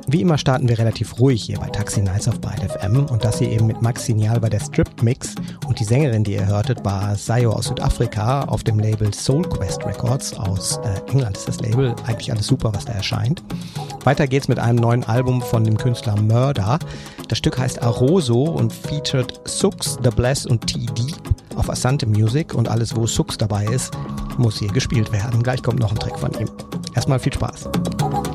Wie immer starten wir relativ ruhig hier bei Taxi Nights auf Byte FM und das hier eben mit Max Signal bei der Strip Mix und die Sängerin, die ihr hörtet, war Sayo aus Südafrika auf dem Label Soul Quest Records aus England ist das Label, eigentlich alles super, was da erscheint. Weiter geht's mit einem neuen Album von dem Künstler Murder. Das Stück heißt Aroso und featured Sux, The Bless und TD auf Asante Music und alles, wo Sux dabei ist, muss hier gespielt werden. Gleich kommt noch ein Track von ihm. Erstmal viel Spaß.